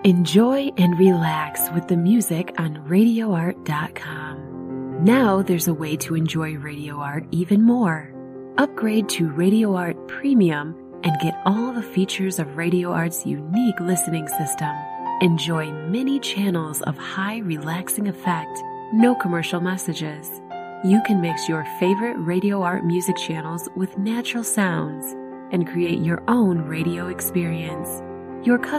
Enjoy and relax with the music on RadioArt.com. Now there's a way to enjoy Radio Art even more. Upgrade to Radio Art Premium and get all the features of Radio Art's unique listening system. Enjoy many channels of high relaxing effect, no commercial messages. You can mix your favorite Radio Art music channels with natural sounds and create your own radio experience. Your custom